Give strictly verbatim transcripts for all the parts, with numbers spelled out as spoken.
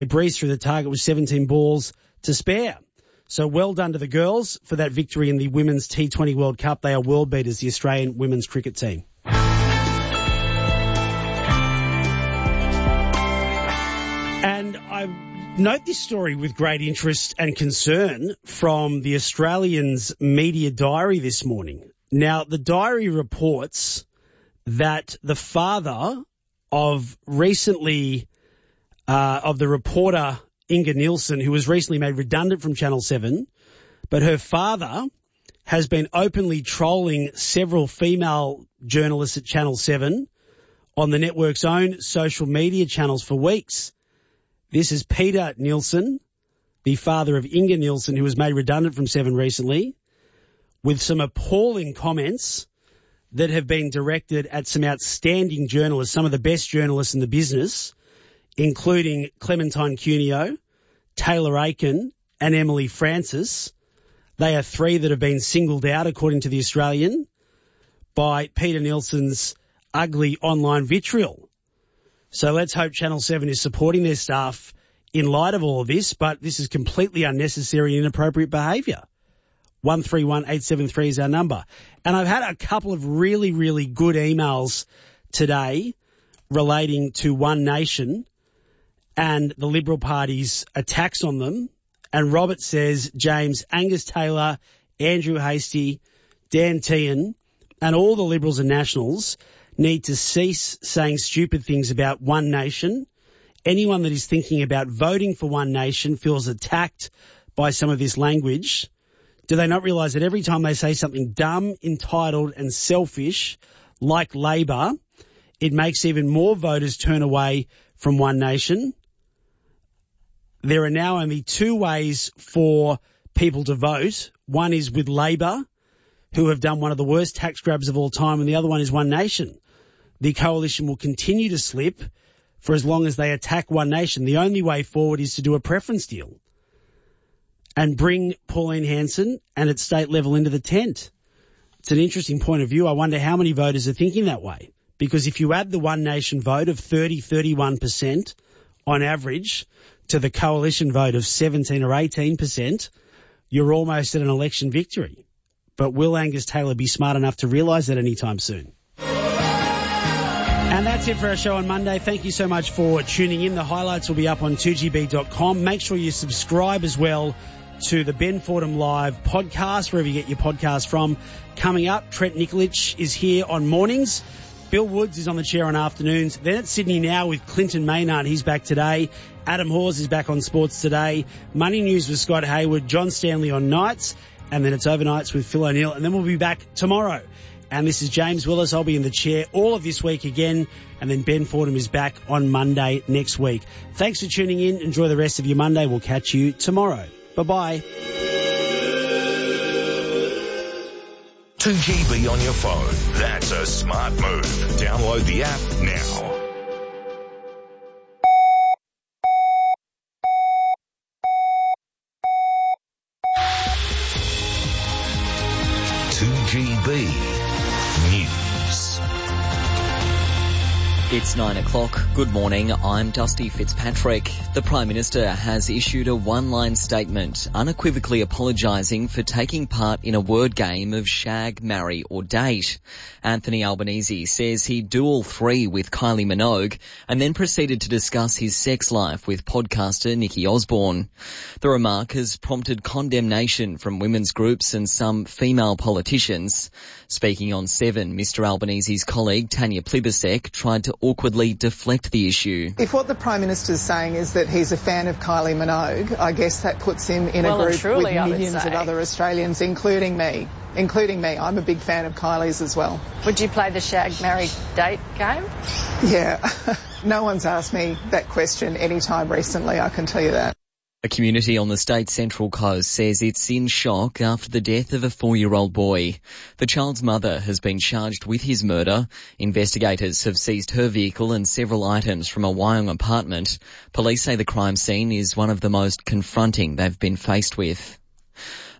breezed through the target with seventeen balls to spare. So well done to the girls for that victory in the Women's T twenty World Cup. They are world beaters, the Australian women's cricket team. And I note this story with great interest and concern from the Australian's media diary this morning. Now, the diary reports that the father of recently, uh, of the reporter Inga Nielsen, who was recently made redundant from Channel seven, but her father has been openly trolling several female journalists at Channel seven on the network's own social media channels for weeks. This is Peter Nielsen, the father of Inga Nielsen, who was made redundant from Seven recently, with some appalling comments that have been directed at some outstanding journalists, some of the best journalists in the business, including Clementine Cuneo, Taylor Aiken, and Emily Francis. They are three that have been singled out, according to The Australian, by Peter Nielsen's ugly online vitriol. So let's hope Channel seven is supporting their staff in light of all of this, but this is completely unnecessary and inappropriate behaviour. one three one eight seven three is our number. And I've had a couple of really, really good emails today relating to One Nation and the Liberal Party's attacks on them. And Robert says, James, Angus Taylor, Andrew Hastie, Dan Tehan, and all the Liberals and Nationals need to cease saying stupid things about One Nation. Anyone that is thinking about voting for One Nation feels attacked by some of this language. Do they not realise that every time they say something dumb, entitled and selfish, like Labor, it makes even more voters turn away from One Nation? There are now only two ways for people to vote. One is with Labor, who have done one of the worst tax grabs of all time, and the other one is One Nation. The coalition will continue to slip for as long as they attack One Nation. The only way forward is to do a preference deal and bring Pauline Hanson and at state level into the tent. It's an interesting point of view. I wonder how many voters are thinking that way. Because if you add the One Nation vote of thirty, thirty-one percent on average to the coalition vote of seventeen or eighteen percent, you're almost at an election victory. But will Angus Taylor be smart enough to realise that anytime soon? And that's it for our show on Monday. Thank you so much for tuning in. The highlights will be up on two G B dot com. Make sure you subscribe as well to the Ben Fordham Live podcast, wherever you get your podcast from. Coming up, Trent Nikolic is here on mornings. Bill Woods is on the chair on afternoons. Then it's Sydney Now with Clinton Maynard. He's back today. Adam Hawes is back on Sports Today. Money News with Scott Hayward. John Stanley on nights. And then it's Overnights with Phil O'Neill. And then we'll be back tomorrow. And this is James Willis. I'll be in the chair all of this week again. And then Ben Fordham is back on Monday next week. Thanks for tuning in. Enjoy the rest of your Monday. We'll catch you tomorrow. Bye-bye. two G B on your phone. That's a smart move. Download the app now. two G B News. It's nine o'clock. Good morning. I'm Dusty Fitzpatrick. The Prime Minister has issued a one-line statement unequivocally apologising for taking part in a word game of shag, marry or date. Anthony Albanese says he'd do all three with Kylie Minogue and then proceeded to discuss his sex life with podcaster Nikki Osborne. The remark has prompted condemnation from women's groups and some female politicians. Speaking on Seven, Mr Albanese's colleague Tanya Plibersek tried to awkwardly deflect the issue. If what the Prime Minister is saying is that he's a fan of Kylie Minogue, I guess that puts him in well, a group truly, with millions of other Australians, including me. Including me. I'm a big fan of Kylie's as well. Would you play the shag, marry, date game? Yeah. No one's asked me that question any time recently, I can tell you that. A community on the state's Central Coast says it's in shock after the death of a four-year-old boy. The child's mother has been charged with his murder. Investigators have seized her vehicle and several items from a Wyong apartment. Police say the crime scene is one of the most confronting they've been faced with.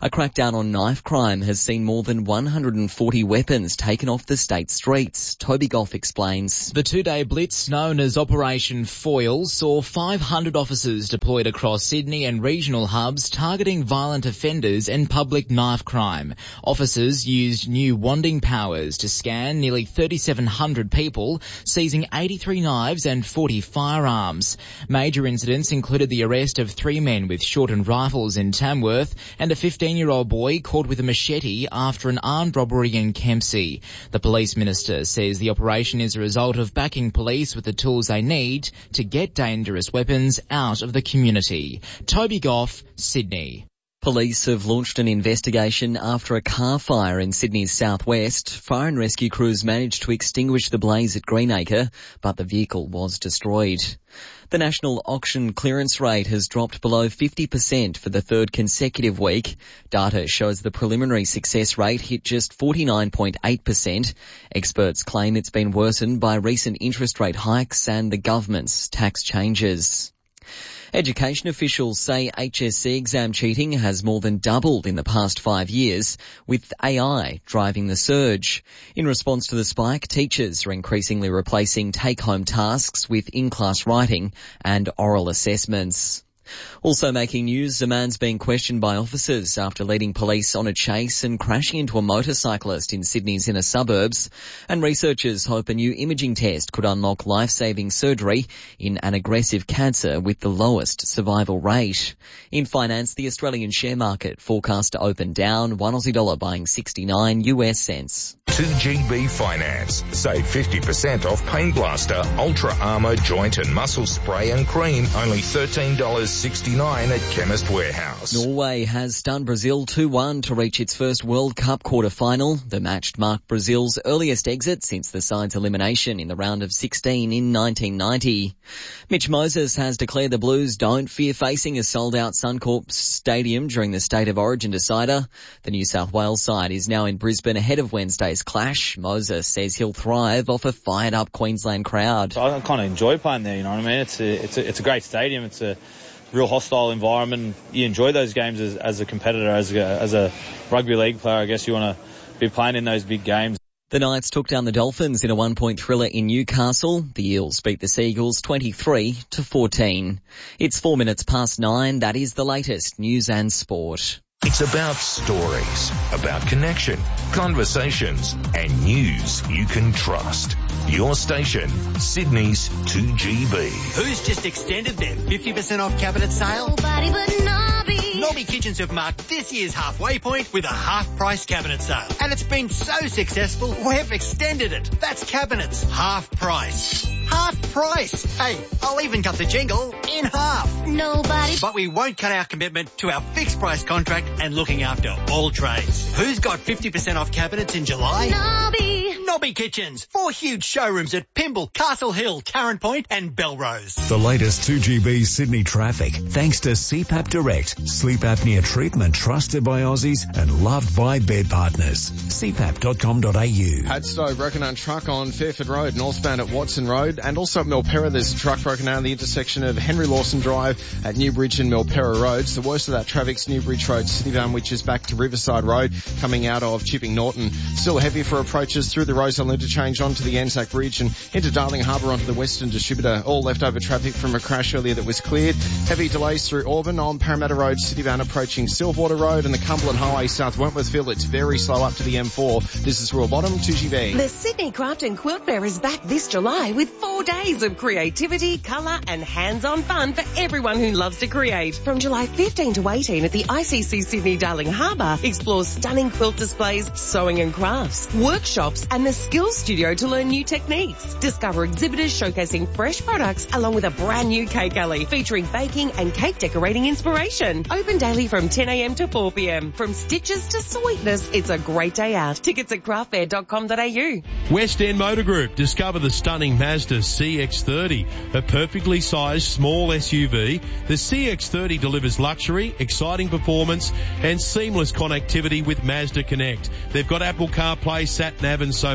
A crackdown on knife crime has seen more than one hundred forty weapons taken off the state streets. Toby Goff explains. The two-day blitz known as Operation Foil saw five hundred officers deployed across Sydney and regional hubs targeting violent offenders and public knife crime. Officers used new wanding powers to scan nearly thirty-seven hundred people, seizing eighty-three knives and forty firearms. Major incidents included the arrest of three men with shortened rifles in Tamworth and a fifteen-year-old boy caught with a machete after an armed robbery in Kempsey. The police minister says the operation is a result of backing police with the tools they need to get dangerous weapons out of the community. Toby Goff, Sydney. Police have launched an investigation after a car fire in Sydney's southwest. Fire and rescue crews managed to extinguish the blaze at Greenacre, but the vehicle was destroyed. The national auction clearance rate has dropped below fifty percent for the third consecutive week. Data shows the preliminary success rate hit just forty-nine point eight percent. Experts claim it's been worsened by recent interest rate hikes and the government's tax changes. Education officials say H S C exam cheating has more than doubled in the past five years, with A I driving the surge. In response to the spike, teachers are increasingly replacing take-home tasks with in-class writing and oral assessments. Also making news, a man's being questioned by officers after leading police on a chase and crashing into a motorcyclist in Sydney's inner suburbs. And researchers hope a new imaging test could unlock life-saving surgery in an aggressive cancer with the lowest survival rate. In finance, the Australian share market forecast to open down, one Aussie dollar buying sixty-nine US cents. two G B Finance. Save fifty percent off Pain Blaster, Ultra Armour, Joint and Muscle Spray and Cream. Only thirteen dollars sixty-nine at Chemist Warehouse. Norway has stunned Brazil two one to reach its first World Cup quarter-final. The match marked Brazil's earliest exit since the side's elimination in the round of sixteen in nineteen ninety. Mitch Moses has declared the Blues don't fear facing a sold-out Suncorp Stadium during the State of Origin decider. The New South Wales side is now in Brisbane ahead of Wednesday's clash. Moses says he'll thrive off a fired-up Queensland crowd. I kind of enjoy playing there, you know what I mean? It's a, it's a, it's a great stadium. It's a real hostile environment. You enjoy those games as, as a competitor, as a, as a rugby league player. I guess you want to be playing in those big games. The Knights took down the Dolphins in a one-point thriller in Newcastle. The Eels beat the Seagulls twenty-three to fourteen. It's four minutes past nine. That is the latest news and sport. It's about stories, about connection, conversations, and news you can trust. Your station, Sydney's two G B. Who's just extended their fifty percent off cabinet sale? Nobody but Nobby. Nobby Kitchens have marked this year's halfway point with a half-price cabinet sale. And it's been so successful, we've extended it. That's cabinets, half price. Half price. Hey, I'll even cut the jingle in half. Nobody. But we won't cut our commitment to our fixed price contract and looking after all trades. Who's got fifty percent off cabinets in July? Nobby. Nobby Kitchens. Four huge showrooms at Pymble, Castle Hill, Tarrant Point and Belrose. The latest two G B Sydney traffic, thanks to C PAP Direct. Sleep apnea treatment trusted by Aussies and loved by bed partners. c pap dot com dot a u. Padstow broken down truck on Fairford Road, northbound at Watson Road, and also at Milperra there's a truck broken down at the intersection of Henry Lawson Drive at Newbridge and Milperra Roads. The worst of that traffic's Newbridge Road, Citybound, which is back to Riverside Road, coming out of Chipping Norton. Still heavy for approaches through the Rosehill interchange onto the Anzac Bridge and into Darling Harbour onto the Western Distributor. All leftover traffic from a crash earlier that was cleared. Heavy delays through Auburn on Parramatta Road, Citybound approaching Silverwater Road and the Cumberland Highway South Wentworthville. It's very slow up to the M four. This is Rural Bottom, two G B. The Sydney Craft and Quilt Fair is back this July with four days of creativity, colour and hands-on fun for everyone who loves to create. From July fifteenth to eighteenth at the I C C Sydney Darling Harbour, explore stunning quilt displays, sewing and crafts, workshops and the Skills Studio to learn new techniques. Discover exhibitors showcasing fresh products along with a brand new cake alley featuring baking and cake decorating inspiration. Open daily from ten a m to four p m. From stitches to sweetness, it's a great day out. Tickets at craft fair dot com dot a u. West End Motor Group. Discover the stunning Mazda C X thirty, a perfectly sized small S U V. The C X thirty delivers luxury, exciting performance and seamless connectivity with Mazda Connect. They've got Apple CarPlay, Sat Nav and so much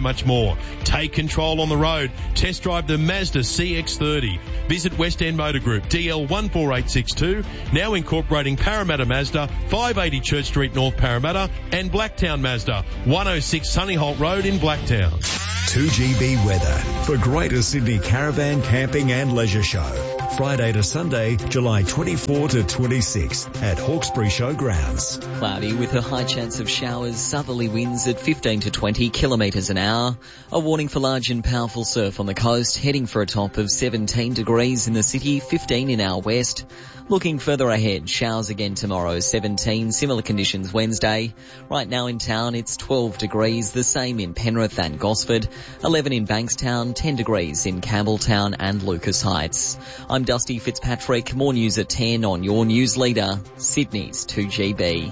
much more. Take control on the road. Test drive the Mazda C X thirty. Visit West End Motor Group, D L one four eight six two, now incorporating Parramatta Mazda, five eighty Church Street, North Parramatta, and Blacktown Mazda, one oh six Sunnyholt Road in Blacktown. two G B weather for Greater Sydney Caravan Camping and Leisure Show. Friday to Sunday, July twenty-fourth to twenty-sixth at Hawkesbury Showgrounds. Cloudy with a high chance of showers, southerly winds at fifteen to twenty kilometres an hour. A warning for large and powerful surf on the coast, heading for a top of seventeen degrees in the city, fifteen in our west. Looking further ahead, showers again tomorrow, seventeen, similar conditions Wednesday. Right now in town it's twelve degrees, the same in Penrith and Gosford, eleven in Bankstown, ten degrees in Campbelltown and Lucas Heights. I'm Dusty Fitzpatrick, more news at ten on your news leader, Sydney's two G B.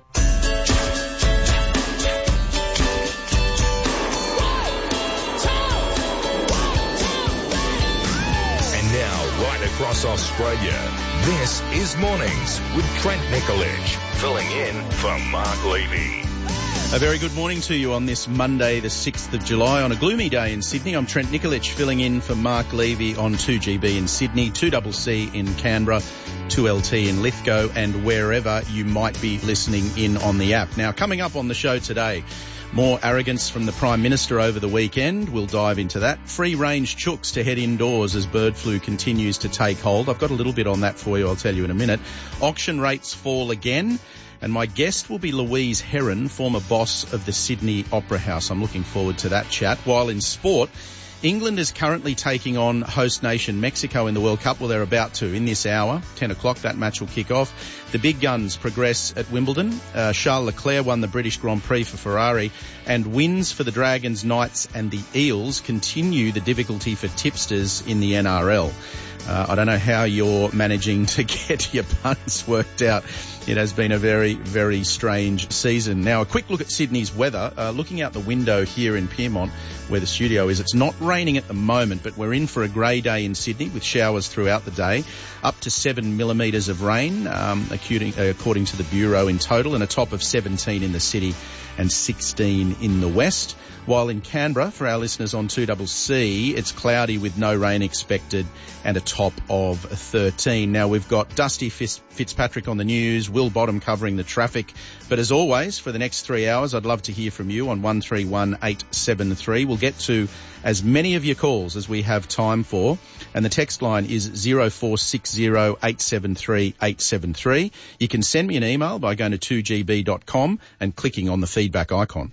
Across Australia, this is Mornings with Trent Nikolic, filling in for Mark Levy. A very good morning to you on this Monday, the sixth of July, on a gloomy day in Sydney. I'm Trent Nikolic, filling in for Mark Levy on two G B in Sydney, two C C in Canberra, two L T in Lithgow, and wherever you might be listening in on the app. Now, coming up on the show today, more arrogance from the Prime Minister over the weekend. We'll dive into that. Free-range chooks to head indoors as bird flu continues to take hold. I've got a little bit on that for you, I'll tell you in a minute. Auction rates fall again. And my guest will be Louise Heron, former boss of the Sydney Opera House. I'm looking forward to that chat. While in sport, England is currently taking on host nation Mexico in the World Cup. Well, they're about to in this hour. ten o'clock, that match will kick off. The big guns progress at Wimbledon. Uh, Charles Leclerc won the British Grand Prix for Ferrari, and wins for the Dragons, Knights and the Eels continue the difficulty for tipsters in the N R L. Uh, I don't know how you're managing to get your puns worked out. It has been a very, very strange season. Now, a quick look at Sydney's weather. Uh, looking out the window here in Pyrmont, where the studio is, it's not raining at the moment, but we're in for a grey day in Sydney with showers throughout the day. Up to seven millimetres of rain, um, according, uh, according to the Bureau in total, and a top of seventeen in the city and sixteen in the west. While in Canberra, for our listeners on two C C, it's cloudy with no rain expected and a top of thirteen. Now, we've got Dusty Fitzpatrick on the news, Will Bottom covering the traffic. But as always, for the next three hours, I'd love to hear from you on one three one eight seven three. We'll get to as many of your calls as we have time for. And the text line is zero four six zero eight seven three eight seven three. You can send me an email by going to two g b dot com and clicking on the feedback icon.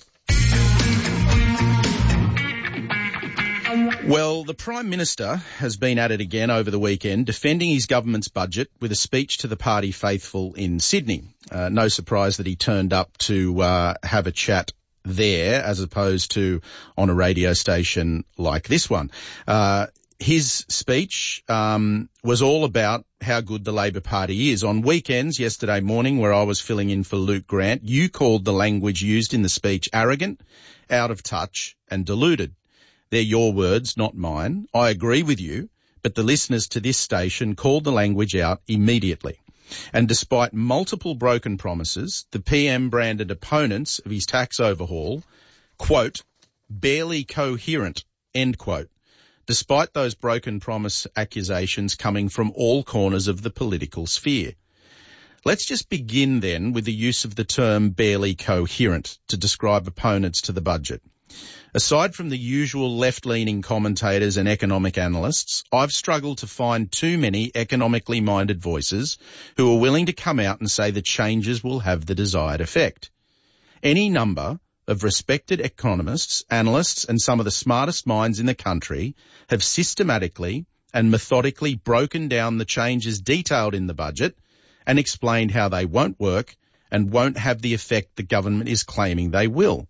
Well, the Prime Minister has been at it again over the weekend, defending his government's budget with a speech to the party faithful in Sydney. Uh, no surprise that he turned up to uh, have a chat there as opposed to on a radio station like this one. Uh, his speech um, was all about how good the Labor Party is. On weekends, yesterday morning, where I was filling in for Luke Grant, you called the language used in the speech arrogant, out of touch and deluded. They're your words, not mine. I agree with you, but the listeners to this station called the language out immediately. And despite multiple broken promises, the P M branded opponents of his tax overhaul, quote, barely coherent, end quote, despite those broken promise accusations coming from all corners of the political sphere. Let's just begin then with the use of the term barely coherent to describe opponents to the budget. Aside from the usual left-leaning commentators and economic analysts, I've struggled to find too many economically minded voices who are willing to come out and say the changes will have the desired effect. Any number of respected economists, analysts, and some of the smartest minds in the country have systematically and methodically broken down the changes detailed in the budget and explained how they won't work and won't have the effect the government is claiming they will.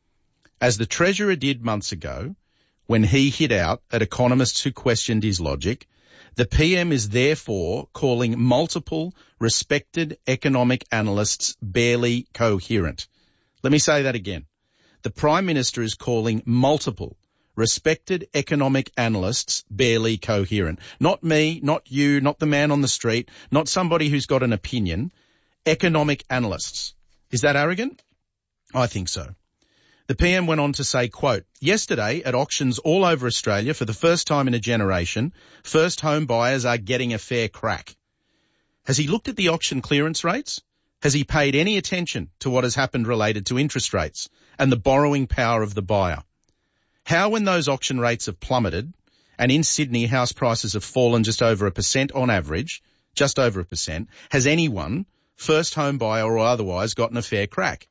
As the Treasurer did months ago, when he hit out at economists who questioned his logic, the P M is therefore calling multiple respected economic analysts barely coherent. Let me say that again. The Prime Minister is calling multiple respected economic analysts barely coherent. Not me, not you, not the man on the street, not somebody who's got an opinion. Economic analysts. Is that arrogant? I think so. The P M went on to say, quote, yesterday at auctions all over Australia for the first time in a generation, first home buyers are getting a fair crack. Has he looked at the auction clearance rates? Has he paid any attention to what has happened related to interest rates and the borrowing power of the buyer? How, when those auction rates have plummeted and in Sydney house prices have fallen just over a percent on average, just over a percent, has anyone, first home buyer or otherwise, gotten a fair crack?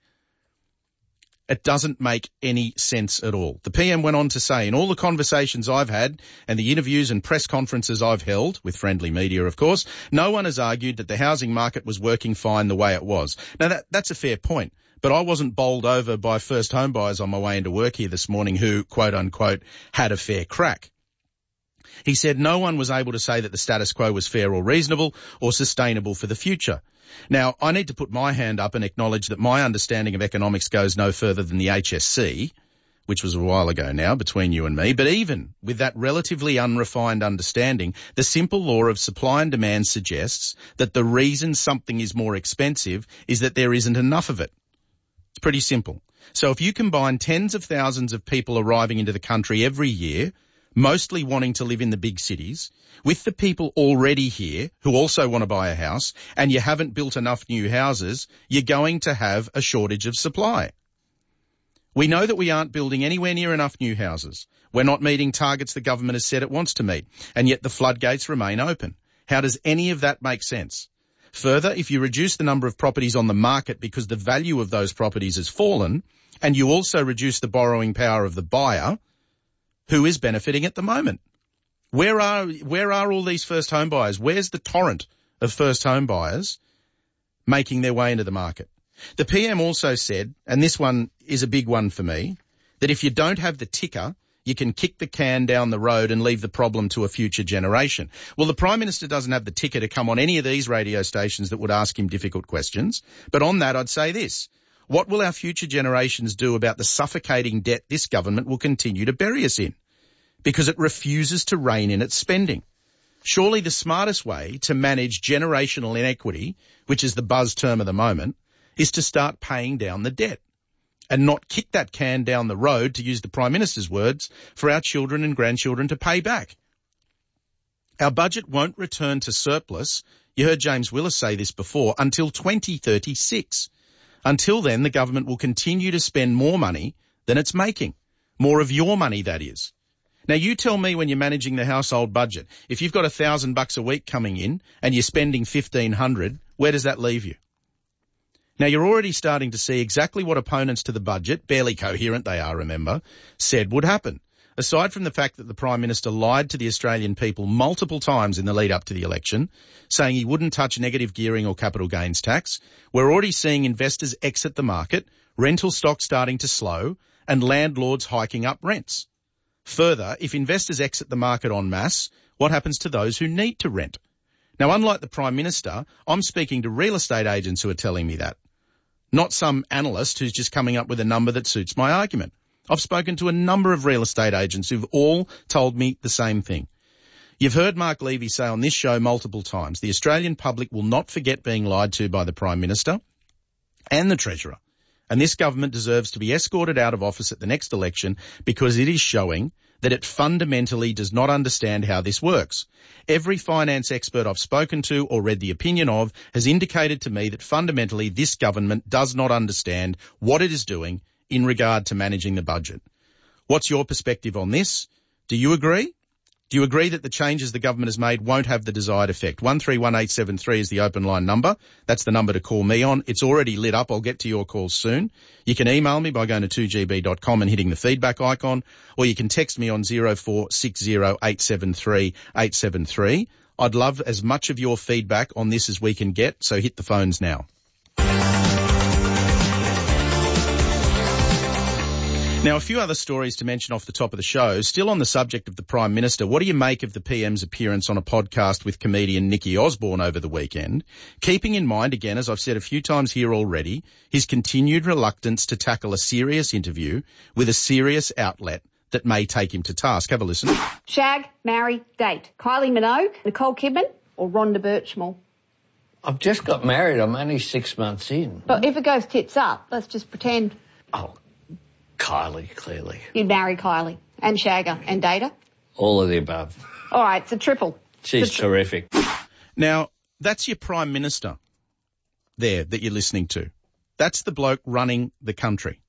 It doesn't make any sense at all. The P M went on to say, in all the conversations I've had and the interviews and press conferences I've held, with friendly media of course, no one has argued that the housing market was working fine the way it was. Now that, that's a fair point, but I wasn't bowled over by first home buyers on my way into work here this morning who, quote unquote, had a fair crack. He said no one was able to say that the status quo was fair or reasonable or sustainable for the future. Now, I need to put my hand up and acknowledge that my understanding of economics goes no further than the H S C, which was a while ago now between you and me. But even with that relatively unrefined understanding, the simple law of supply and demand suggests that the reason something is more expensive is that there isn't enough of it. It's pretty simple. So if you combine tens of thousands of people arriving into the country every year, mostly wanting to live in the big cities, with the people already here who also want to buy a house, and you haven't built enough new houses, you're going to have a shortage of supply. We know that we aren't building anywhere near enough new houses. We're not meeting targets the government has said it wants to meet, and yet the floodgates remain open. How does any of that make sense? Further, if you reduce the number of properties on the market because the value of those properties has fallen, and you also reduce the borrowing power of the buyer, who is benefiting at the moment? Where are where are all these first home buyers? Where's the torrent of first home buyers making their way into the market? The P M also said, and this one is a big one for me, that if you don't have the ticker, you can kick the can down the road and leave the problem to a future generation. Well, the Prime Minister doesn't have the ticker to come on any of these radio stations that would ask him difficult questions. But on that, I'd say this. What will our future generations do about the suffocating debt this government will continue to bury us in? Because it refuses to rein in its spending. Surely the smartest way to manage generational inequity, which is the buzz term of the moment, is to start paying down the debt and not kick that can down the road, to use the Prime Minister's words, for our children and grandchildren to pay back. Our budget won't return to surplus, you heard James Willis say this before, until twenty thirty-six. Until then, the government will continue to spend more money than it's making. More of your money, that is. Now, you tell me when you're managing the household budget, if you've got a thousand bucks a week coming in and you're spending fifteen hundred, where does that leave you? Now, you're already starting to see exactly what opponents to the budget, barely coherent they are, remember, said would happen. Aside from the fact that the Prime Minister lied to the Australian people multiple times in the lead up to the election, saying he wouldn't touch negative gearing or capital gains tax, we're already seeing investors exit the market, rental stock starting to slow, and landlords hiking up rents. Further, if investors exit the market en masse, what happens to those who need to rent? Now, unlike the Prime Minister, I'm speaking to real estate agents who are telling me that, not some analyst who's just coming up with a number that suits my argument. I've spoken to a number of real estate agents who've all told me the same thing. You've heard Mark Levy say on this show multiple times, the Australian public will not forget being lied to by the Prime Minister and the Treasurer. And this government deserves to be escorted out of office at the next election because it is showing that it fundamentally does not understand how this works. Every finance expert I've spoken to or read the opinion of has indicated to me that fundamentally this government does not understand what it is doing in regard to managing the budget. What's your perspective on this? Do you agree? Do you agree that the changes the government has made won't have the desired effect? one three one eight seven three is the open line number. That's the number to call me on. It's already lit up. I'll get to your calls soon. You can email me by going to two g b dot com and hitting the feedback icon, or you can text me on zero four six zero eight seven three eight seven three. I'd love as much of your feedback on this as we can get, so hit the phones now. Now, a few other stories to mention off the top of the show. Still on the subject of the Prime Minister, what do you make of the P M's appearance on a podcast with comedian Nikki Osborne over the weekend? Keeping in mind, again, as I've said a few times here already, his continued reluctance to tackle a serious interview with a serious outlet that may take him to task. Have a listen. Shag, marry, date. Kylie Minogue, Nicole Kidman or Rhonda Birchmore? I've just got married. I'm only six months in. But if it goes tits up, let's just pretend. Oh. Kylie, clearly. You'd marry Kylie and shag her and date her? All of the above. All right, it's a triple. She's It's a tri- terrific. Now, that's your Prime Minister there that you're listening to. That's the bloke running the country.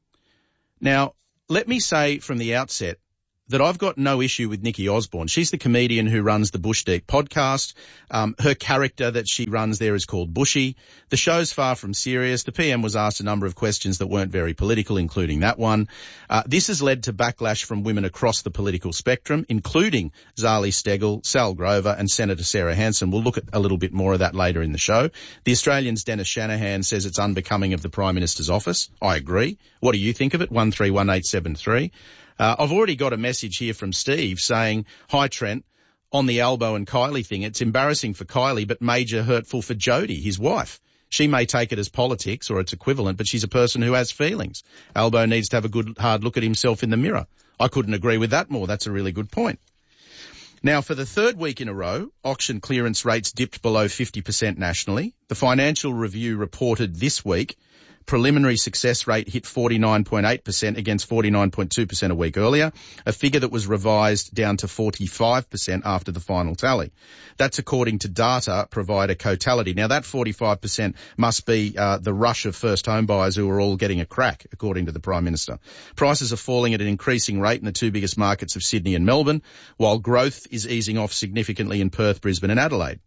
Now, let me say from the outset that I've got no issue with Nikki Osborne. She's the comedian who runs the Bush Deep podcast. Um, her character that she runs there is called Bushy. The show's far from serious. The P M was asked a number of questions that weren't very political, including that one. Uh, this has led to backlash from women across the political spectrum, including Zali Steggall, Sal Grover and Senator Sarah Hanson. We'll look at a little bit more of that later in the show. The Australian's Dennis Shanahan says it's unbecoming of the Prime Minister's office. I agree. What do you think of it? one three one eight seven three. Uh, I've already got a message here from Steve saying, hi Trent, on the Albo and Kylie thing, it's embarrassing for Kylie but major hurtful for Jodie, his wife. She may take it as politics or its equivalent, but she's a person who has feelings. Albo needs to have a good hard look at himself in the mirror. I couldn't agree with that more. That's a really good point. Now, for the third week in a row, auction clearance rates dipped below fifty percent nationally. The Financial Review reported this week preliminary success rate hit forty-nine point eight percent against forty-nine point two percent a week earlier, a figure that was revised down to forty-five percent after the final tally. That's according to data provider Cotality. Now, that forty-five percent must be uh, the rush of first home buyers who are all getting a crack, according to the Prime Minister. Prices are falling at an increasing rate in the two biggest markets of Sydney and Melbourne, while growth is easing off significantly in Perth, Brisbane and Adelaide.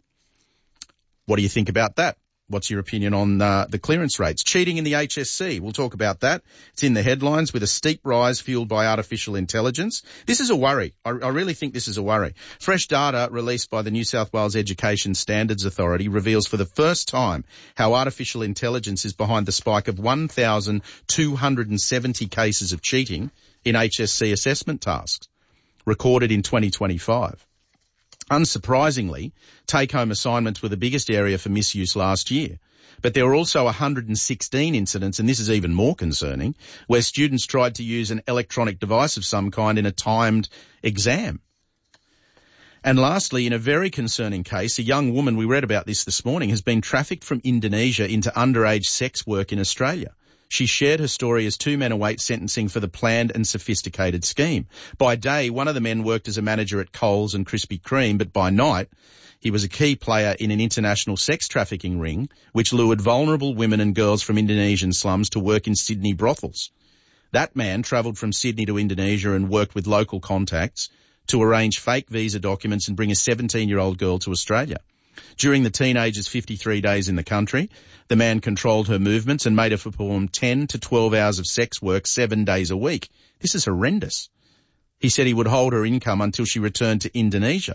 What do you think about that? What's your opinion on uh, the clearance rates? Cheating in the H S C. We'll talk about that. It's in the headlines with a steep rise fueled by artificial intelligence. This is a worry. I, I really think this is a worry. Fresh data released by the New South Wales Education Standards Authority reveals for the first time how artificial intelligence is behind the spike of one thousand two hundred seventy cases of cheating in H S C assessment tasks recorded in twenty twenty-five. Unsurprisingly, take-home assignments were the biggest area for misuse last year. But there were also one hundred sixteen incidents, and this is even more concerning, where students tried to use an electronic device of some kind in a timed exam. And lastly, in a very concerning case, a young woman, we read about this this morning, has been trafficked from Indonesia into underage sex work in Australia. She shared her story as two men await sentencing for the planned and sophisticated scheme. By day, one of the men worked as a manager at Coles and Krispy Kreme, but by night, he was a key player in an international sex trafficking ring, which lured vulnerable women and girls from Indonesian slums to work in Sydney brothels. That man travelled from Sydney to Indonesia and worked with local contacts to arrange fake visa documents and bring a seventeen-year-old girl to Australia. During the teenager's fifty-three days in the country, the man controlled her movements and made her perform ten to twelve hours of sex work seven days a week. This is horrendous. He said he would hold her income until she returned to Indonesia.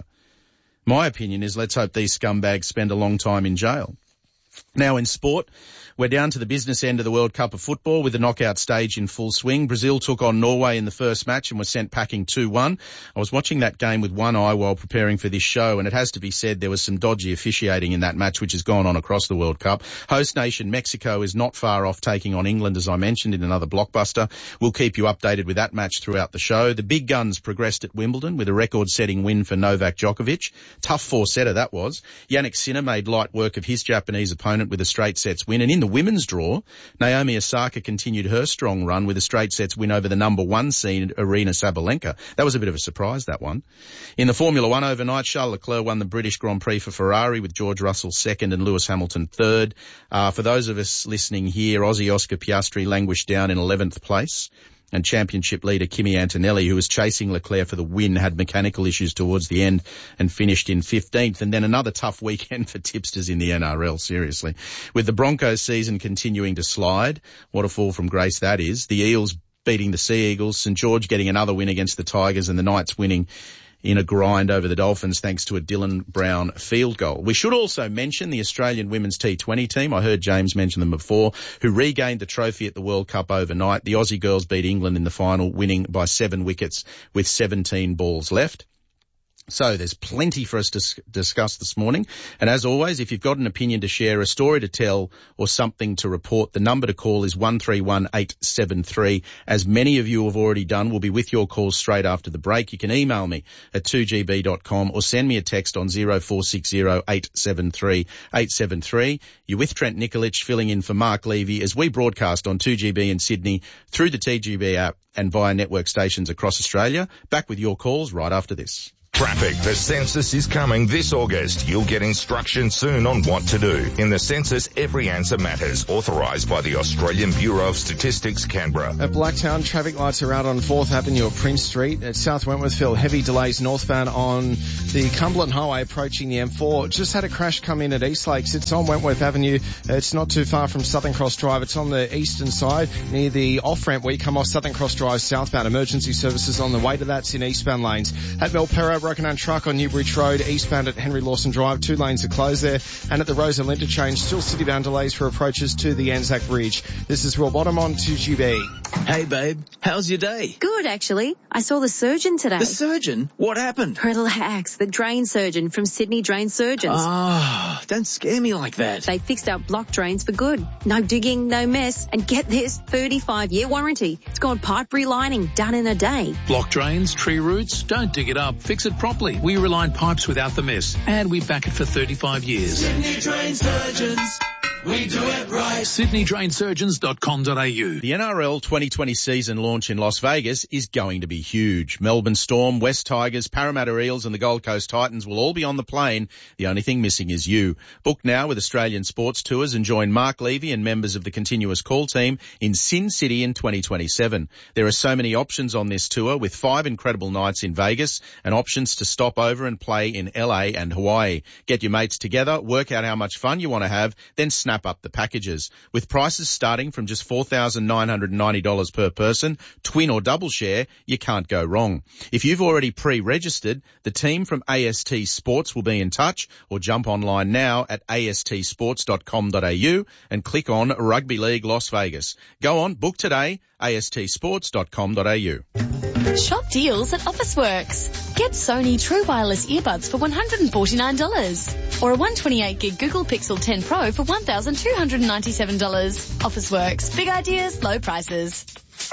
My opinion is let's hope these scumbags spend a long time in jail. Now in sport, we're down to the business end of the World Cup of football with the knockout stage in full swing. Brazil took on Norway in the first match and was sent packing two one. I was watching that game with one eye while preparing for this show, and it has to be said there was some dodgy officiating in that match which has gone on across the World Cup. Host nation Mexico is not far off taking on England, as I mentioned, in another blockbuster. We'll keep you updated with that match throughout the show. The big guns progressed at Wimbledon with a record-setting win for Novak Djokovic. Tough four-setter that was. Yannick Sinner made light work of his Japanese opponent with a straight sets win, and in the women's draw, Naomi Osaka continued her strong run with a straight sets win over the number one seed Arina Sabalenka. That was a bit of a surprise, that one. In the Formula One overnight, Charles Leclerc won the British Grand Prix for Ferrari with George Russell second and Lewis Hamilton third. Uh, for those of us listening here, Aussie Oscar Piastri languished down in eleventh place. And championship leader Kimi Antonelli, who was chasing Leclerc for the win, had mechanical issues towards the end and finished in fifteenth. And then another tough weekend for tipsters in the N R L, seriously. With the Broncos season continuing to slide, what a fall from grace that is. The Eels beating the Sea Eagles, St George getting another win against the Tigers, and the Knights winning in a grind over the Dolphins thanks to a Dylan Brown field goal. We should also mention the Australian women's T twenty team. I heard James mention them before, who regained the trophy at the World Cup overnight. The Aussie girls beat England in the final, winning by seven wickets with seventeen balls left. So there's plenty for us to s- discuss this morning. And as always, if you've got an opinion to share, a story to tell, or something to report, the number to call is one three one eight seven three. As many of you have already done, we'll be with your calls straight after the break. You can email me at two g b dot com or send me a text on zero four six zero eight seven three eight seven three. You're with Trent Nikolic filling in for Mark Levy as we broadcast on two G B in Sydney through the T G B app and via network stations across Australia. Back with your calls right after this. Traffic. The census is coming this August. You'll get instructions soon on what to do. In the census, every answer matters. Authorised by the Australian Bureau of Statistics, Canberra. At Blacktown, traffic lights are out on fourth Avenue at Prince Street. At South Wentworthville, heavy delays northbound on the Cumberland Highway approaching the M four. Just had a crash come in at East Lakes. It's on Wentworth Avenue. It's not too far from Southern Cross Drive. It's on the eastern side near the off-ramp where you come off Southern Cross Drive southbound. Emergency services on the way to that's in eastbound lanes. At Milperra, broken down truck on Newbridge Road, eastbound at Henry Lawson Drive. Two lanes are closed there. And at the Rosehill interchange, still city-bound delays for approaches to the Anzac Bridge. This is Will Bottom on two G B. Hey, babe. How's your day? Good, actually. I saw the surgeon today. The surgeon? What happened? Relax. The drain surgeon from Sydney Drain Surgeons. Ah, oh, don't scare me like that. They fixed our blocked drains for good. No digging, no mess. And get this, thirty-five year warranty. It's got pipe relining done in a day. Blocked drains, tree roots, don't dig it up. Fix it properly. We reline pipes without the mess. And we back it for thirty-five years. Sydney Drain Surgeons. We do it right. Sydney Drain Surgeons dot com dot a u. The N R L twenty twenty season launch in Las Vegas is going to be huge. Melbourne Storm, West Tigers, Parramatta Eels and the Gold Coast Titans will all be on the plane. The only thing missing is you. Book now with Australian Sports Tours and join Mark Levy and members of the Continuous Call team in Sin City in twenty twenty-seven. There are so many options on this tour with five incredible nights in Vegas and options to stop over and play in L A and Hawaii. Get your mates together, work out how much fun you want to have, then snap up the packages. With prices starting from just four thousand nine hundred ninety dollars per person, twin or double share, you can't go wrong. If you've already pre-registered, the team from A S T Sports will be in touch, or jump online now at a s t sports dot com dot a u and click on Rugby League Las Vegas. Go on, book today, a s t sports dot com dot a u. Shop deals at Officeworks. Get Sony True Wireless earbuds for one hundred forty-nine dollars or a one hundred twenty-eight gig Google Pixel ten Pro for one thousand two hundred ninety-seven dollars. Officeworks. Big ideas, low prices.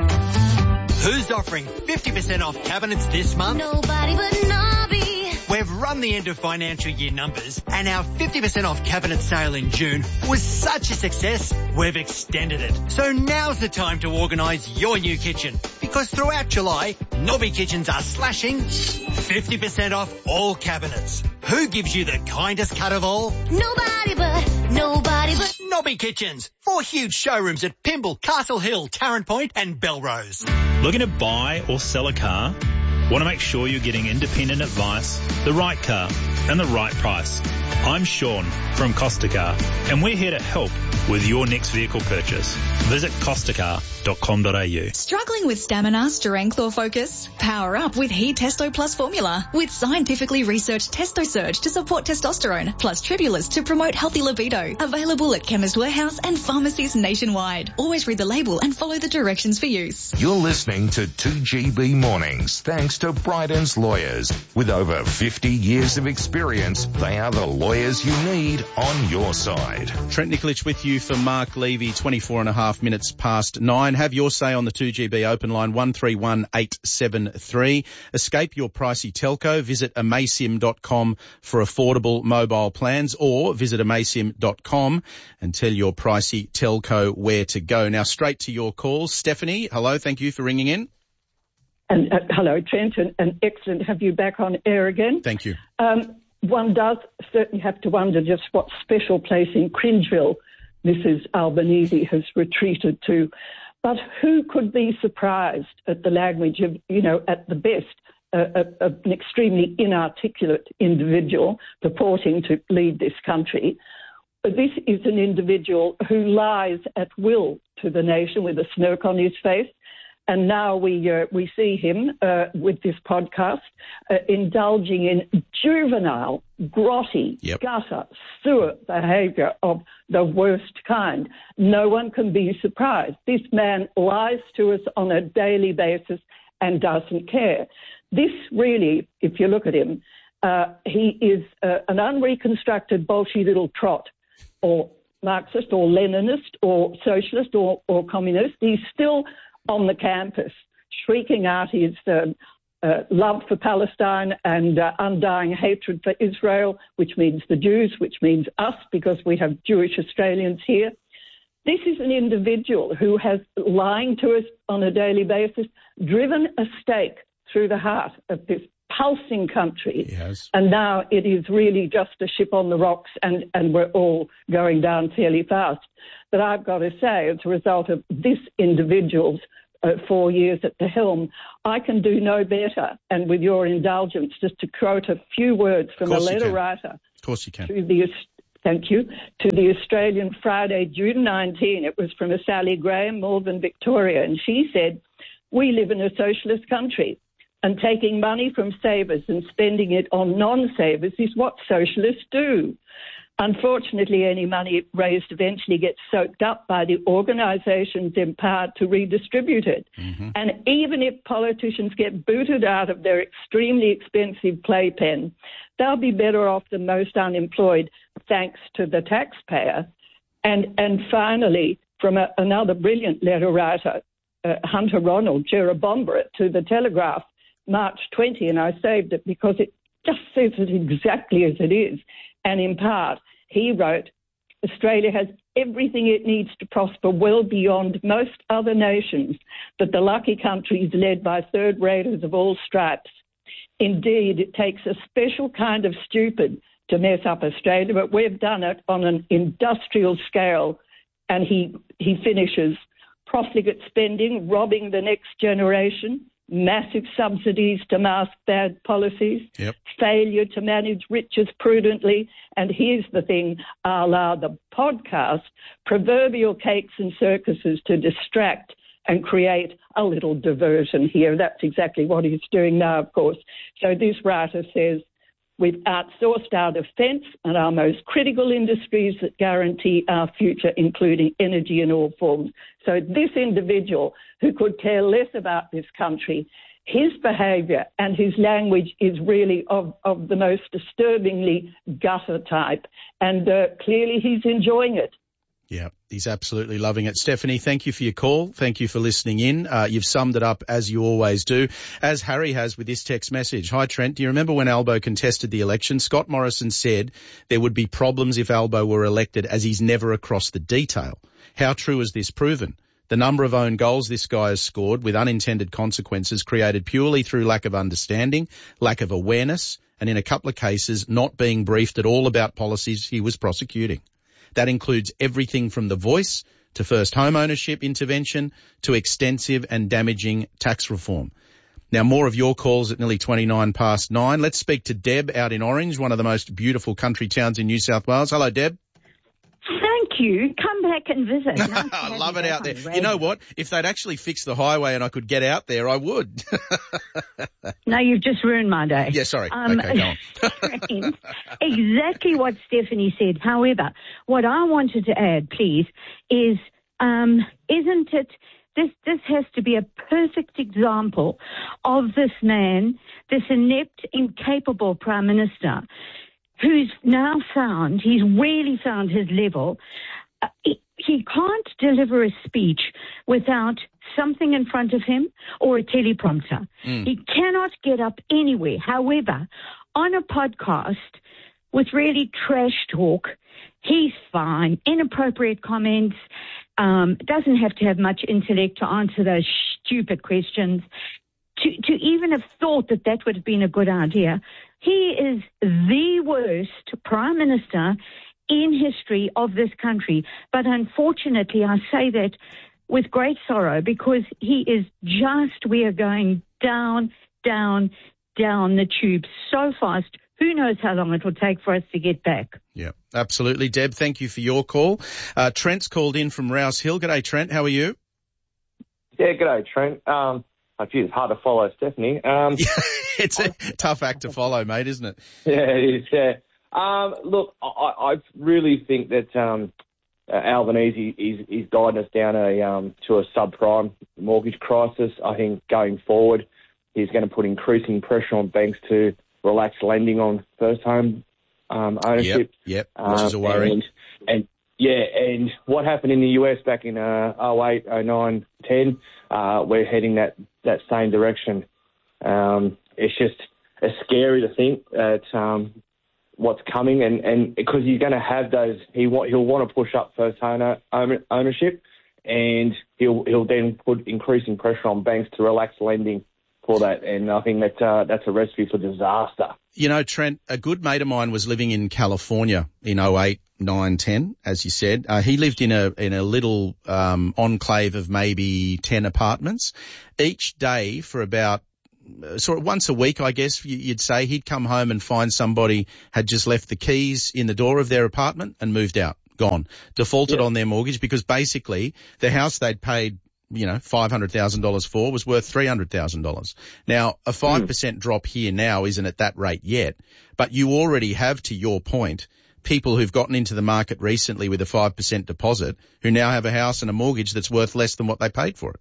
Who's offering fifty percent off cabinets this month? Nobody but Nobby. We've run the end of financial year numbers and our fifty percent off cabinet sale in June was such a success, we've extended it. So now's the time to organise your new kitchen because throughout July, Nobby Kitchens are slashing fifty percent off all cabinets. Who gives you the kindest cut of all? Nobody but, nobody but Nobby Kitchens. Four huge showrooms at Pymble, Castle Hill, Tarrant Point and Belrose. Looking to buy or sell a car? Want to make sure you're getting independent advice, the right car and the right price. I'm Sean from Costa Car and we're here to help with your next vehicle purchase. Visit costa car dot com dot a u. Struggling with stamina, strength or focus? Power up with He Testo Plus formula with scientifically researched Testo Surge to support testosterone plus Tribulus to promote healthy libido. Available at Chemist Warehouse and pharmacies nationwide. Always read the label and follow the directions for use. You're listening to two G B Mornings thanks to Bryden's Lawyers. With over fifty years of experience, they are the lawyers you need on your side. Trent Nikolic with you for Mark Levy, twenty-four and a half minutes past nine. Have your say on the two G B open line one three one eight seven three. Escape your pricey telco. Visit amasim dot com for affordable mobile plans or visit amasim dot com and tell your pricey telco where to go. Now straight to your calls. Stephanie, hello. Thank you for ringing in. And uh, hello, Trent, and, and excellent to have you back on air again. Thank you. Um, one does certainly have to wonder just what special place in Cringeville Missus Albanese has retreated to. But who could be surprised at the language of, you know, at the best, uh, a, a, an extremely inarticulate individual purporting to lead this country? This is an individual who lies at will to the nation with a smirk on his face. And now we uh, we see him uh, with this podcast uh, indulging in juvenile, grotty, yep. gutter, sewer behaviour of the worst kind. No one can be surprised. This man lies to us on a daily basis and doesn't care. This really, if you look at him, Uh, he is uh, an unreconstructed bolshy little trot, or Marxist or Leninist or socialist or, or communist. He's still on the campus shrieking out his uh, uh, love for Palestine and uh, undying hatred for Israel, which means the Jews, which means us, because we have Jewish Australians here. This is an individual who has, lying to us on a daily basis, driven a stake through the heart of this pulsing country. Yes. And now it is really just a ship on the rocks, and, and we're all going down fairly fast. But I've got to say, as a result of this individual's uh, four years at the helm, I can do no better. And with your indulgence, just to quote a few words from a letter writer. Of course you can. To the, thank you. To the Australian Friday, June nineteenth. It was from a Sally Graham, Malvern, Victoria. And she said, "We live in a socialist country, and taking money from savers and spending it on non-savers is what socialists do. Unfortunately, any money raised eventually gets soaked up by the organisations empowered to redistribute it. Mm-hmm. And even if politicians get booted out of their extremely expensive playpen, they'll be better off than most unemployed, thanks to the taxpayer." And, and finally, from a, another brilliant letter writer, uh, Hunter Ronald, Jerabomber, to the Telegraph, March twentieth, and I saved it because it just says it exactly as it is. And in part, he wrote, "Australia has everything it needs to prosper well beyond most other nations, but the lucky country is led by third-raters of all stripes. Indeed, it takes a special kind of stupid to mess up Australia, but we've done it on an industrial scale." And he, he finishes, "Profligate spending, robbing the next generation, massive subsidies to mask bad policies, yep. failure to manage riches prudently, and here's the thing, a la the podcast, proverbial cakes and circuses to distract and create a little diversion here." That's exactly what he's doing now, of course. So this writer says, "We've outsourced our defence and our most critical industries that guarantee our future, including energy in all forms." So this individual, who could care less about this country, his behaviour and his language is really of, of the most disturbingly gutter type. And uh, clearly he's enjoying it. Yeah, he's absolutely loving it. Stephanie, thank you for your call. Thank you for listening in. Uh, you've summed it up as you always do, as Harry has with this text message. "Hi, Trent. Do you remember when Albo contested the election? Scott Morrison said there would be problems if Albo were elected, as he's never across the detail. How true is this proven? The number of own goals this guy has scored with unintended consequences created purely through lack of understanding, lack of awareness, and in a couple of cases not being briefed at all about policies he was prosecuting. That includes everything from The Voice to first home ownership intervention to extensive and damaging tax reform." Now, more of your calls at nearly twenty-nine past nine. Let's speak to Deb out in Orange, one of the most beautiful country towns in New South Wales. Hello, Deb. Thank you. Come back and visit. Nice I love it out there. You know what? If they'd actually fix the highway and I could get out there, I would. No, you've just ruined my day. Yeah, sorry. Um, okay, go on. Exactly what Stephanie said. However, what I wanted to add, please, is um, isn't it this this has to be a perfect example of this man, this inept, incapable Prime Minister, who's now found, he's really found his level. Uh, he, he can't deliver a speech without something in front of him or a teleprompter. Mm. He cannot get up anywhere. However, on a podcast with really trash talk, he's fine. Inappropriate comments, um, doesn't have to have much intellect to answer those stupid questions. To, to even have thought that that would have been a good idea. He is the worst Prime Minister in history of this country. But unfortunately, I say that with great sorrow because he is just, we are going down, down, down the tube so fast. Who knows how long it will take for us to get back. Yeah, absolutely. Deb, thank you for your call. Uh, Trent's called in from Rouse Hill. G'day, Trent. How are you? Yeah, g'day, Trent. Um, I feel it's hard to follow Stephanie. Um, it's a tough act to follow, mate, isn't it? Yeah, it is, yeah. Um, look, I, I really think that um, uh, Albanese is, is guiding us down a um, to a subprime mortgage crisis. I think going forward, he's going to put increasing pressure on banks to relaxed lending on first home um, ownership. Yep, yep, which is a worry. Um, and, and yeah, and what happened in the U S back in uh, oh eight, oh nine, ten, uh, we're heading that, that same direction. Um, it's just it's scary to think that um, what's coming, and, and because you're going to have those, he wa- he'll want to push up first owner, ownership, and he'll he'll then put increasing pressure on banks to relax lending for that, and I think that uh, that's a recipe for disaster. You know, Trent, a good mate of mine was living in California in oh eight, nine, ten, as you said. Uh, he lived in a in a little um, enclave of maybe ten apartments. Each day for about sort of once a week, I guess you'd say, he'd come home and find somebody had just left the keys in the door of their apartment and moved out, gone, defaulted yeah. on their mortgage because basically the house they'd paid, you know, five hundred thousand dollars for was worth three hundred thousand dollars. Now, a five percent mm. drop here now isn't at that rate yet, but you already have, to your point, people who've gotten into the market recently with a five percent deposit who now have a house and a mortgage that's worth less than what they paid for it.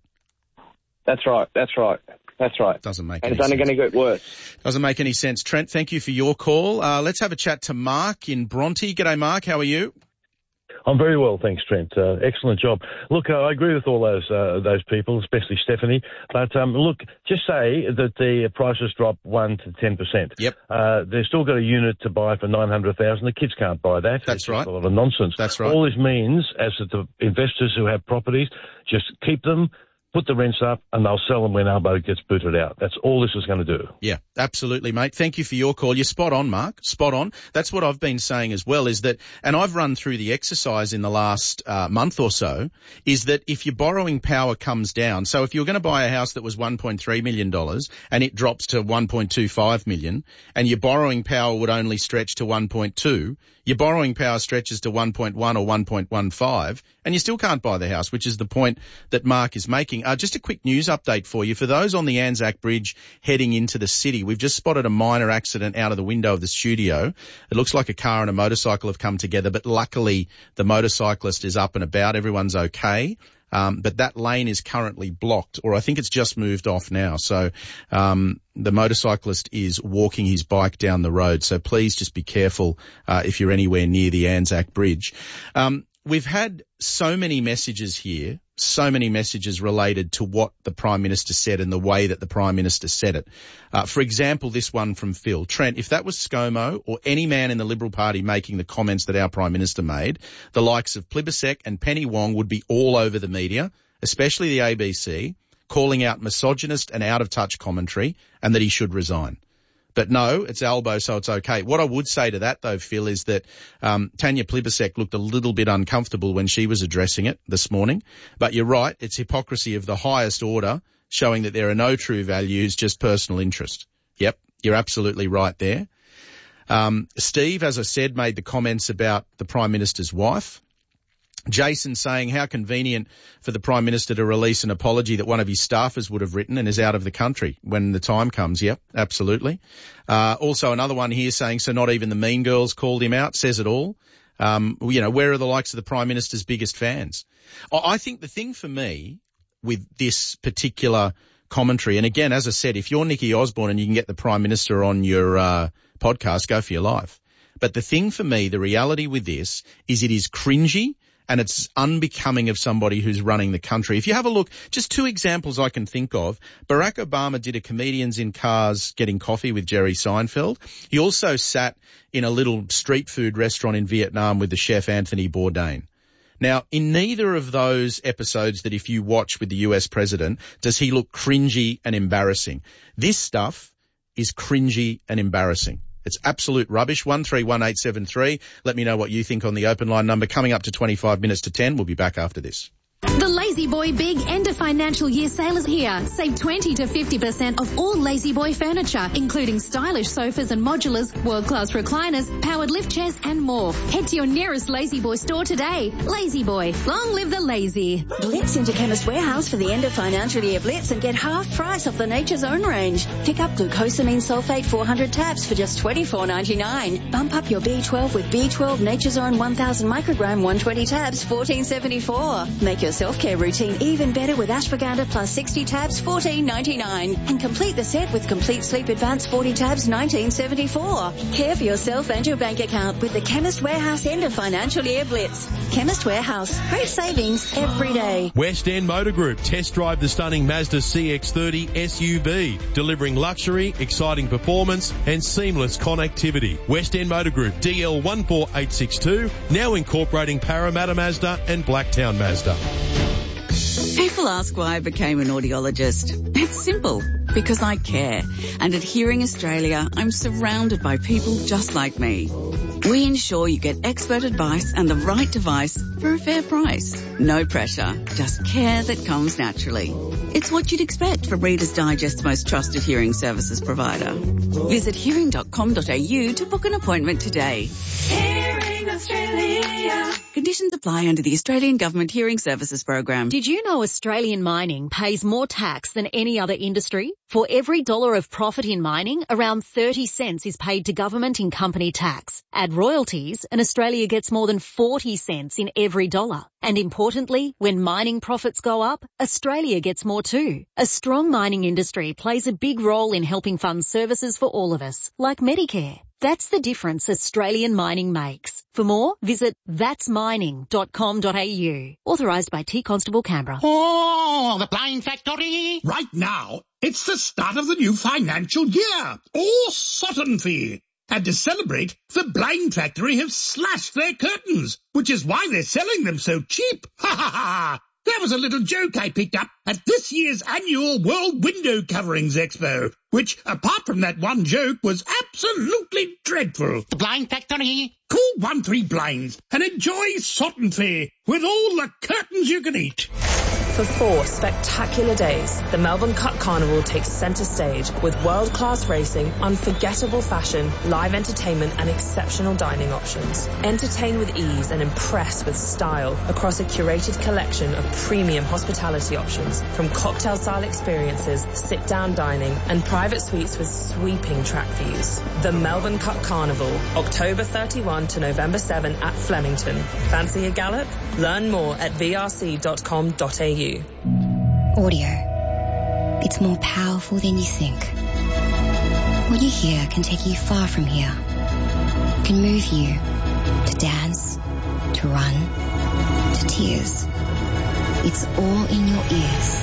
That's right. That's right. That's right. Doesn't make and any it's only sense. going to get worse. Doesn't make any sense. Trent, thank you for your call. Uh, let's have a chat to Mark in Bronte. G'day, Mark. How are you? I'm very well, thanks, Trent. Uh, excellent job. Look, uh, I agree with all those uh, those people, especially Stephanie. But um, look, just say that the prices drop one to ten percent. Yep. Uh, they've still got a unit to buy for nine hundred thousand. The kids can't buy that. That's it's right. A lot of nonsense. That's right. All this means, as the investors who have properties, just keep them, put the rents up, and they'll sell them when Albo gets booted out. That's all this is going to do. Yeah, absolutely, mate. Thank you for your call. You're spot on, Mark. Spot on. That's what I've been saying as well, is that, and I've run through the exercise in the last uh, month or so, is that if your borrowing power comes down, so if you're going to buy a house that was one point three million dollars and it drops to one point two five million dollars and your borrowing power would only stretch to one point two, your borrowing power stretches to one point one or one point one five, and you still can't buy the house, which is the point that Mark is making. Uh, just a quick news update for you. For those on the Anzac Bridge heading into the city, we've just spotted a minor accident out of the window of the studio. It looks like a car and a motorcycle have come together, but luckily the motorcyclist is up and about. Everyone's okay. Um, but that lane is currently blocked, or I think it's just moved off now. So, um, the motorcyclist is walking his bike down the road. So please just be careful, uh, if you're anywhere near the Anzac Bridge. Um, we've had so many messages here, so many messages related to what the Prime Minister said and the way that the Prime Minister said it. Uh, for example, this one from Phil. Trent, if that was ScoMo or any man in the Liberal Party making the comments that our Prime Minister made, the likes of Plibersek and Penny Wong would be all over the media, especially the A B C, calling out misogynist and out-of-touch commentary and that he should resign. But no, it's Albo, so it's okay. What I would say to that, though, Phil, is that um, Tanya Plibersek looked a little bit uncomfortable when she was addressing it this morning. But you're right, it's hypocrisy of the highest order, showing that there are no true values, just personal interest. Yep, you're absolutely right there. Um, Steve, as I said, made the comments about the Prime Minister's wife. Jason saying how convenient for the Prime Minister to release an apology that one of his staffers would have written and is out of the country when the time comes. Yep, absolutely. Uh, also another one here saying, so not even the Mean Girls called him out, says it all. Um, you know, where are the likes of the Prime Minister's biggest fans? I think the thing for me with this particular commentary, and again, as I said, if you're Nikki Osborne and you can get the Prime Minister on your uh, podcast, go for your life. But the thing for me, the reality with this is it is cringy, and it's unbecoming of somebody who's running the country. If you have a look, just two examples I can think of. Barack Obama did a Comedians in Cars Getting Coffee with Jerry Seinfeld. He also sat in a little street food restaurant in Vietnam with the chef Anthony Bourdain. Now, in neither of those episodes that if you watch with the U S president, does he look cringy and embarrassing. This stuff is cringy and embarrassing. It's absolute rubbish. one three one eight seven three. Let me know what you think on the open line number. Coming up to twenty-five minutes to ten. We'll be back after this. The Lazy Boy Big End of Financial Year sale is here. Save twenty to fifty percent off all Lazy Boy furniture, including stylish sofas and modulars, world-class recliners, powered lift chairs and more. Head to your nearest Lazy Boy store today. Lazy Boy, long live the lazy. Blitz into Chemist Warehouse for the end of financial year blitz and get half price off the Nature's Own range. Pick up glucosamine sulfate four hundred tabs for just twenty-four ninety-nine. Bump up your B twelve with B twelve Nature's Own one thousand microgram one hundred twenty tabs, fourteen seventy-four. Make your self-care routine even better with ashwagandha plus sixty tabs, fourteen ninety-nine. And complete the set with Complete Sleep Advance forty tabs, nineteen seventy-four. Care for yourself and your bank account with the Chemist Warehouse End of Financial Year Blitz. Chemist Warehouse. Great savings every day. West End Motor Group. Test drive the stunning Mazda C X thirty S U V, delivering luxury, exciting performance and seamless connectivity. West End Motor Group, D L one four eight six two, now incorporating Parramatta Mazda and Blacktown Mazda. People ask why I became an audiologist. It's simple. Because I care. And at Hearing Australia, I'm surrounded by people just like me. We ensure you get expert advice and the right device for a fair price. No pressure, just care that comes naturally. It's what you'd expect from Reader's Digest's most trusted hearing services provider. Visit hearing dot com dot a u to book an appointment today. Hearing Australia. Conditions apply under the Australian Government Hearing Services Program. Did you know Australian mining pays more tax than any other industry? For every dollar of profit in mining, around thirty cents is paid to government in company tax. Add royalties and Australia gets more than forty cents in every dollar. And importantly, when mining profits go up, Australia gets more too. A strong mining industry plays a big role in helping fund services for all of us, like Medicare. That's the difference Australian mining makes. For more, visit that's mining dot com dot a u. Authorised by T Constable Canberra. Oh, the Blind Factory! Right now, it's the start of the new financial year. Oh, Sutton Fee. And to celebrate, the Blind Factory have slashed their curtains, which is why they're selling them so cheap. Ha ha ha! That was a little joke I picked up at this year's annual World Window Coverings Expo, which, apart from that one joke, was absolutely dreadful. The Blind Factory. Call one three blinds and enjoy Sutton Fee with all the curtains you can eat. For four spectacular days, the Melbourne Cup Carnival takes centre stage with world-class racing, unforgettable fashion, live entertainment and exceptional dining options. Entertain with ease and impress with style across a curated collection of premium hospitality options, from cocktail-style experiences, sit-down dining and private suites with sweeping track views. The Melbourne Cup Carnival, October thirty-first to November seventh at Flemington. Fancy a gallop? Learn more at v r c dot com dot a u. Audio. It's more powerful than you think. What you hear can take you far from here. It can move you to dance, to run, to tears. It's all in your ears.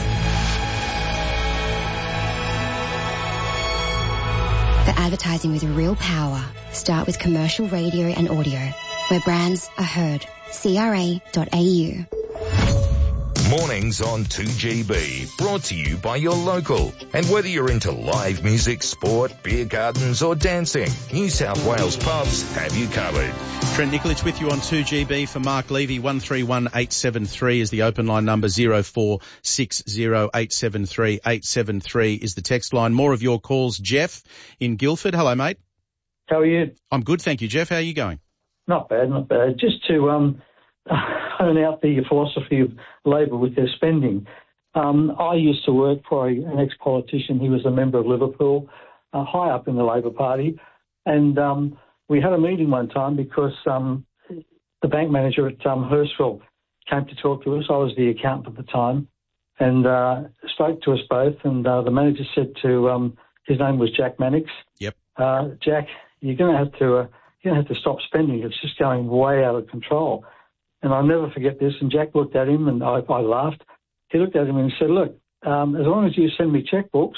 For advertising with real power, start with commercial radio and audio, where brands are heard. c r a dot a u. Mornings on two G B, brought to you by your local. And whether you're into live music, sport, beer gardens or dancing, New South Wales pubs have you covered. Trent Nikolic with you on two G B. For Mark Levy, one three one eight seven three is the open line number. zero four six zero eight seven three eight seven three is the text line. More of your calls. Jeff in Guildford. Hello, mate. How are you? I'm good, thank you. Jeff, how are you going? Not bad, not bad. Just to um, hone out the philosophy of Labor with their spending. Um, I used to work for a, an ex-politician. He was a member of Liverpool, uh, high up in the Labor Party. And um, we had a meeting one time because um, the bank manager at um, Hurstville came to talk to us. I was the accountant at the time, and uh, spoke to us both. And uh, the manager said to, um, his name was Jack Mannix. Yep. Uh, Jack, you're going to have to, uh, you're going to have to stop spending. It's just going way out of control. And I'll never forget this. And Jack looked at him, and I, I laughed. He looked at him and said, "Look, um, as long as you send me checkbooks,